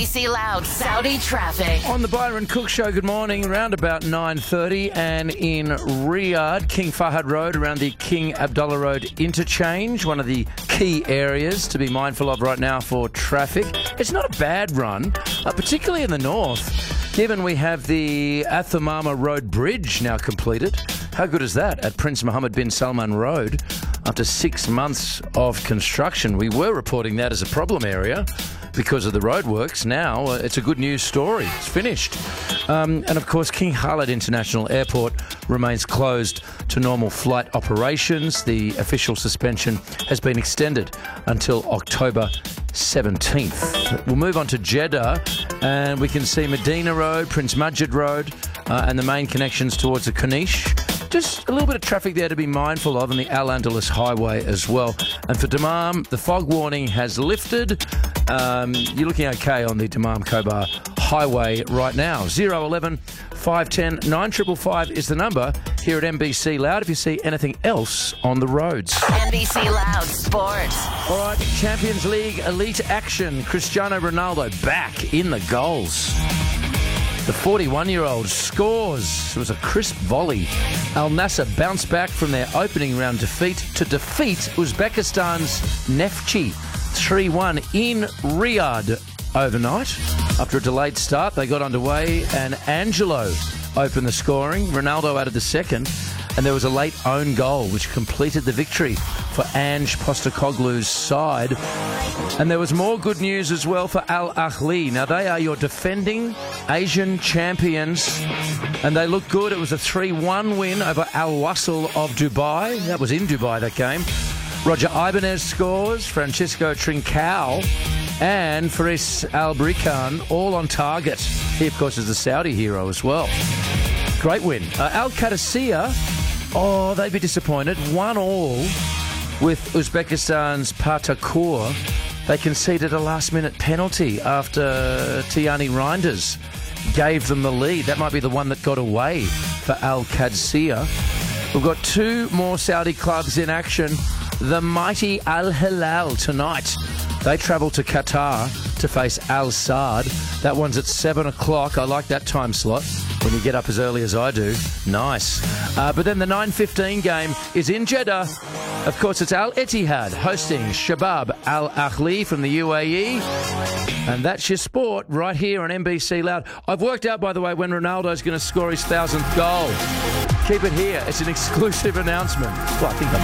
NBC Loud Saudi traffic. On the Byron Cook Show, good morning, around about 9:30, and in Riyadh, King Fahd Road, around the King Abdullah Road interchange, one of the key areas to be mindful of right now for traffic. It's not a bad run, particularly in the north, given we have the Athamama Road Bridge now completed. How good is that at Prince Mohammed bin Salman Road? After 6 months of construction, we were reporting that as a problem area because of the roadworks. Now it's a good news story. It's finished. And of course, King Khalid International Airport remains closed to normal flight operations. The official suspension has been extended until October 17th. We'll move on to Jeddah, and we can see Medina Road, Prince Majid Road, and the main connections towards the Corniche. Just a little bit of traffic there to be mindful of, on the Al Andalus Highway as well. And for Dammam, the fog warning has lifted. You're looking okay on the Dammam-Khobar Highway right now. 011 510 9555 is the number here at NBC Loud if you see anything else on the roads. NBC Loud Sports. All right, Champions League elite action. Cristiano Ronaldo back in the goals. The 41-year-old scores. It was a crisp volley. Al Nassr bounced back from their opening round defeat to defeat Uzbekistan's Neftchi 3-1 in Riyadh overnight. After a delayed start, they got underway and Angelo opened the scoring. Ronaldo added the second, and there was a late own goal which completed the victory for Ange Postecoglou's side. And there was more good news as well for Al Ahly. Now, they are your defending Asian champions, and they look good. It was a 3-1 win over Al Wasl of Dubai. That was in Dubai, that game. Roger Ibanez scores, Francisco Trincao and Faris Al-Brikan all on target. He, of course, is the Saudi hero as well. Great win. Al Qadisiyah, they'd be disappointed. 1-1 with Uzbekistan's Partakur. They conceded a last-minute penalty after Tiani Reinders gave them the lead. That might be the one that got away for Al Qadisiyah. We've got two more Saudi clubs in action. The mighty Al Hilal tonight. They travel to Qatar to face Al Saad. That one's at 7 o'clock. I like that time slot when you get up as early as I do. Nice. But then the 9:15 game is in Jeddah. Of course, it's Al Ittihad hosting Shabab Al Ahly from the UAE. And that's your sport right here on NBC Loud. I've worked out, by the way, when Ronaldo's going to score his 1,000th goal. Keep it here. It's an exclusive announcement. Well, I think